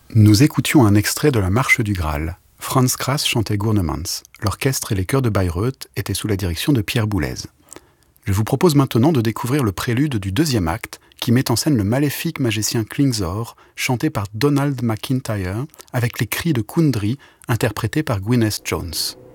Nous écoutions un extrait de la Marche du Graal. Franz Krass chantait Gurnemanz. L'orchestre et les chœurs de Bayreuth étaient sous la direction de Pierre Boulez. Je vous propose maintenant de découvrir le prélude du deuxième acte qui met en scène le maléfique magicien Klingsor, chanté par Donald McIntyre, avec les cris de Kundry, interprétés par Gwyneth Jones.